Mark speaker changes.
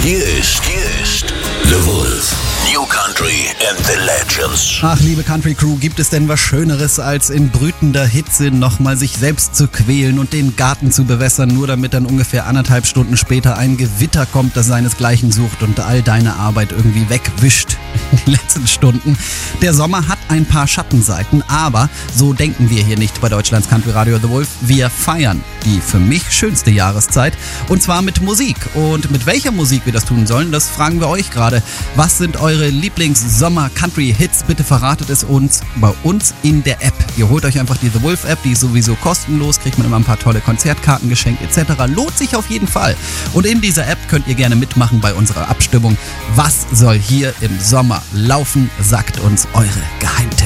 Speaker 1: Hier ist The Wolf. New Country and the Legends.
Speaker 2: Ach, liebe Country Crew, gibt es denn was Schöneres, als in brütender Hitze nochmal sich selbst zu quälen und den Garten zu bewässern, nur damit dann ungefähr 1,5 Stunden später ein Gewitter kommt, das seinesgleichen sucht und all deine Arbeit irgendwie wegwischt in den letzten Stunden. Der Sommer hat ein paar Schattenseiten, aber so denken wir hier nicht bei Deutschlands Country Radio The Wolf. Wir feiern die für mich schönste Jahreszeit und zwar mit Musik. Und mit welcher Musik wir das tun sollen, das fragen wir euch gerade. Was sind eure Lieblings-Sommer-Country-Hits? Bitte verratet es uns bei uns in der App. Ihr holt euch einfach die The Wolf App, die ist sowieso kostenlos, kriegt man immer ein paar tolle Konzertkarten geschenkt etc. Lohnt sich auf jeden Fall. Und in dieser App könnt ihr gerne mitmachen bei unserer Abstimmung. Was soll hier im Sommer laufen? Sagt uns eure Geheimtipps.